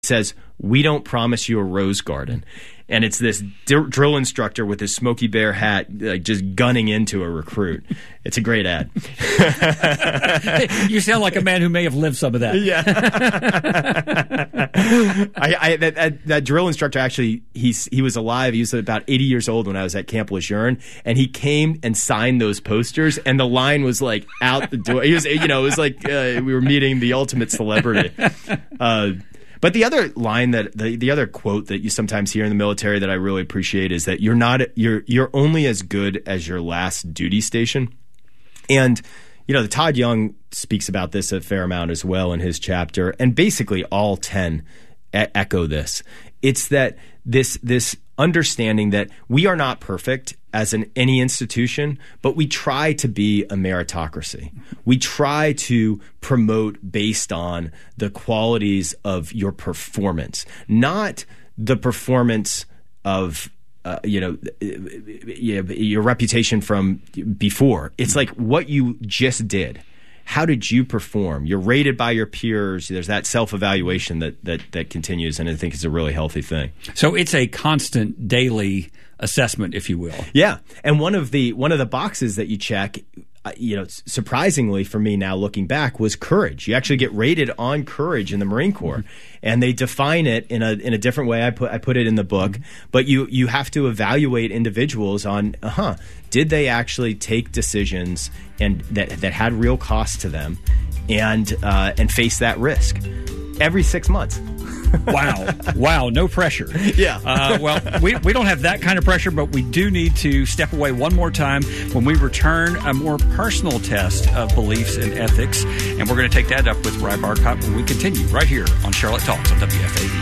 says, "We don't promise you a rose garden." And it's this drill instructor with his Smokey Bear hat, just gunning into a recruit. It's a great ad. You sound like a man who may have lived some of that. Yeah. That drill instructor, actually, he was alive. He was about 80 years old when I was at Camp Lejeune, and he came and signed those posters, and the line was like out the door. He was, it was like we were meeting the ultimate celebrity. But the other line that the other quote that you sometimes hear in the military that I really appreciate is that you're only as good as your last duty station. And the Todd Young speaks about this a fair amount as well in his chapter, and basically all 10 echo this. It's that this understanding that we are not perfect as any institution, but we try to be a meritocracy. We try to promote based on the qualities of your performance, not the performance of your reputation from before. It's like what you just did. How did you perform? You're rated by your peers. There's that self-evaluation that continues, and I think it's a really healthy thing. So it's a constant daily assessment, if you will. Yeah, and one of the boxes that you check, surprisingly for me now looking back, was courage. You actually get rated on courage in the Marine Corps, and they define it in a different way. I put it in the book, but you have to evaluate individuals on did they actually take decisions and that had real cost to them, and face that risk every 6 months. Wow, no pressure. Yeah. Well, we don't have that kind of pressure, but we do need to step away one more time. When we return, a more personal test of beliefs and ethics, and we're going to take that up with Ry Barkop when we continue right here on Charlotte Talks on WFAE.